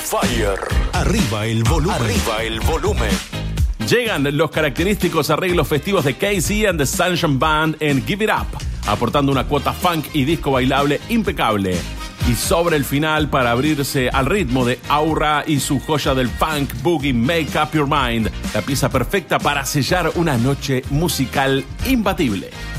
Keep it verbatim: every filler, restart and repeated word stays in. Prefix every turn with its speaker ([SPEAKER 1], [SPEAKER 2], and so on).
[SPEAKER 1] fire.
[SPEAKER 2] Arriba el volumen.
[SPEAKER 1] Arriba el volumen.
[SPEAKER 3] Llegan los característicos arreglos festivos de Casey and the Sunshine Band en Give It Up, aportando una cuota funk y disco bailable impecable. Y sobre el final, para abrirse al ritmo de Aura y su joya del funk boogie Make Up Your Mind, la pieza perfecta para sellar una noche musical imbatible.